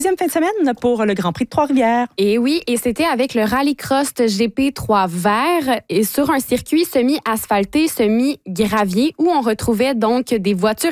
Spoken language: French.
Deuxième fin de semaine pour le Grand Prix de Trois-Rivières. Et oui, et c'était avec le Rallycross GP3 vert et sur un circuit semi-asphalté, semi-gravier où on retrouvait donc des voitures